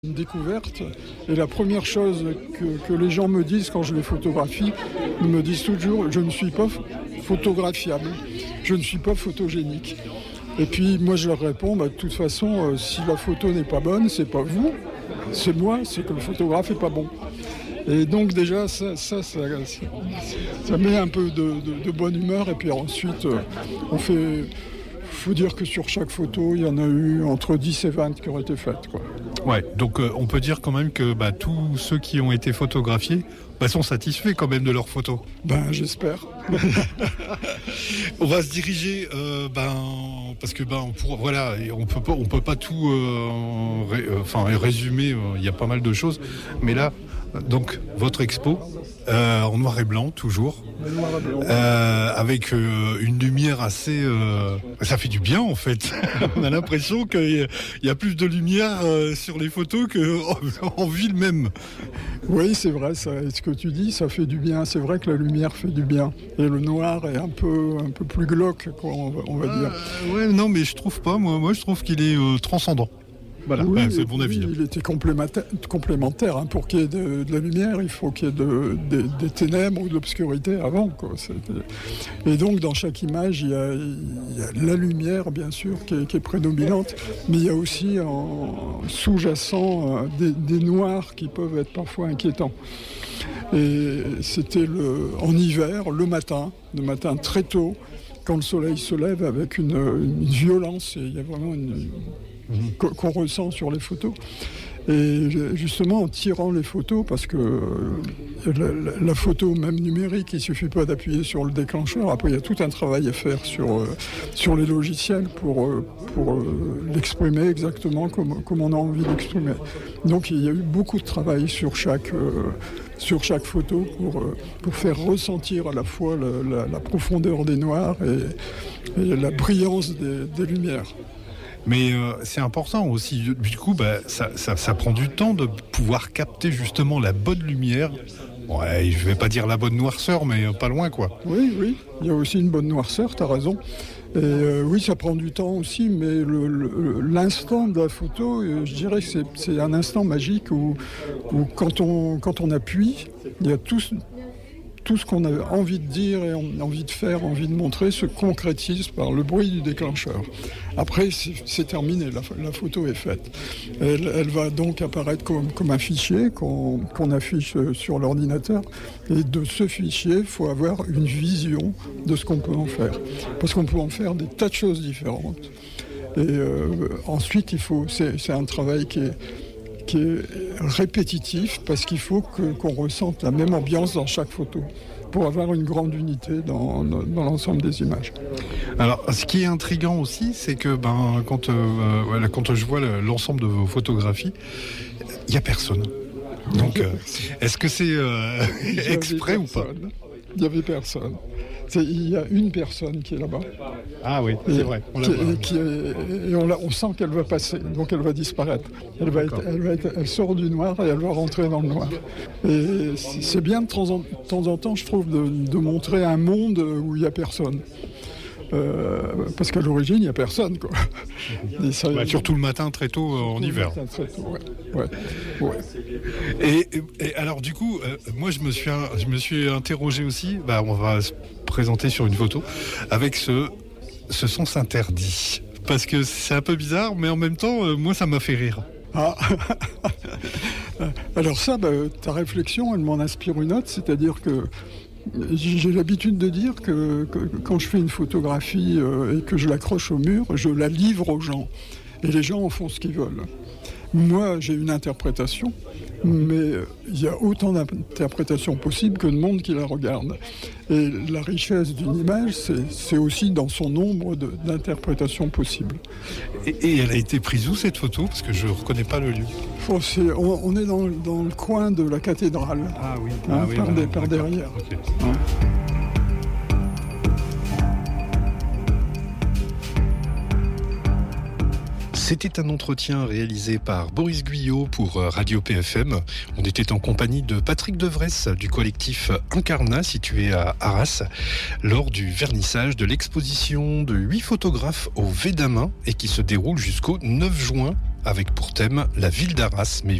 Une découverte, et la première chose que les gens me disent quand je les photographie, ils me disent toujours: je ne suis pas photographiable, je ne suis pas photogénique. Et puis moi je leur réponds: de toute façon, si la photo n'est pas bonne, c'est pas vous, c'est moi, c'est que le photographe est pas bon. Et donc déjà ça met un peu de bonne humeur, et puis ensuite on fait... Il faut dire que sur chaque photo, il y en a eu entre 10 et 20 qui ont été faites, quoi. Ouais, donc on peut dire quand même que tous ceux qui ont été photographiés sont satisfaits quand même de leurs photos. J'espère. On va se diriger, parce que on peut pas tout résumer. Il y a pas mal de choses, mais là, donc votre expo en noir et blanc toujours. Avec une lumière assez... ça fait du bien en fait. On a l'impression qu'il y a plus de lumière sur les photos qu'en ville même. Oui, c'est vrai, ce que tu dis, ça fait du bien. C'est vrai que la lumière fait du bien. Et le noir est un peu plus glauque, quoi, on va dire. Non, mais je trouve pas. Moi, je trouve qu'il est transcendant. Voilà, oui, c'est mon avis. Il était complémentaire. Pour qu'il y ait de la lumière, il faut qu'il y ait des ténèbres ou de l'obscurité avant, quoi. Et donc, dans chaque image, il y a la lumière, bien sûr, qui est prédominante, mais il y a aussi en sous-jacent des noirs qui peuvent être parfois inquiétants. Et c'était en hiver, le matin très tôt, quand le soleil se lève avec une violence, et il y a vraiment qu'on ressent sur les photos. Et justement, en tirant les photos, parce que la photo, même numérique, il ne suffit pas d'appuyer sur le déclencheur. Après, il y a tout un travail à faire sur les logiciels pour l'exprimer exactement comme on a envie d'exprimer. Donc, il y a eu beaucoup de travail sur chaque photo pour faire ressentir à la fois la profondeur des noirs et la brillance des lumières. Mais c'est important aussi, du coup, ça prend du temps de pouvoir capter justement la bonne lumière. Ouais, je vais pas dire la bonne noirceur, mais pas loin, quoi. Oui, il y a aussi une bonne noirceur, t'as raison. Et oui, ça prend du temps aussi, mais l'instant de la photo, je dirais que c'est un instant magique où quand on appuie, il y a tout ce qu'on a envie de dire et envie de faire, envie de montrer se concrétise par le bruit du déclencheur. Après, c'est terminé, la photo est faite. Elle va donc apparaître comme un fichier qu'on affiche sur l'ordinateur. Et de ce fichier, il faut avoir une vision de ce qu'on peut en faire. Parce qu'on peut en faire des tas de choses différentes. Et ensuite, c'est un travail qui est répétitif, parce qu'il faut qu'on ressente la même ambiance dans chaque photo pour avoir une grande unité dans l'ensemble des images. Alors, ce qui est intriguant aussi, c'est que quand je vois l'ensemble de vos photographies, il n'y a personne. Donc, est-ce que c'est exprès ou pas ? Il n'y avait personne. Il y a une personne qui est là-bas. Ah oui, c'est vrai. On la voit. On sent qu'elle va passer, donc elle va disparaître. Elle sort du noir et elle va rentrer dans le noir. Et c'est bien de temps en temps, je trouve, de montrer un monde où il n'y a personne. Parce qu'à l'origine, il n'y a personne, quoi. Surtout le matin très tôt en hiver. Très tôt, ouais. Et alors du coup, moi je me suis interrogé aussi. On va se présenter sur une photo avec ce sens interdit, parce que c'est un peu bizarre, mais en même temps, moi ça m'a fait rire. Ah. Alors ça, ta réflexion, elle m'en inspire une autre, c'est-à-dire que j'ai l'habitude de dire que quand je fais une photographie et que je l'accroche au mur, je la livre aux gens. Et les gens en font ce qu'ils veulent. Moi, j'ai une interprétation, mais il y a autant d'interprétations possibles que de monde qui la regarde. Et la richesse d'une image, c'est aussi dans son nombre d'interprétations possibles. Et elle a été prise où, cette photo ? Parce que je ne reconnais pas le lieu. On est dans le coin de la cathédrale. Ah oui. Par derrière. Okay. C'était un entretien réalisé par Boris Guyot pour Radio PFM. On était en compagnie de Patrick Devresse du collectif Incarnat, situé à Arras, lors du vernissage de l'exposition de 8 photographes au Védamin et qui se déroule jusqu'au 9 juin avec pour thème la ville d'Arras, mais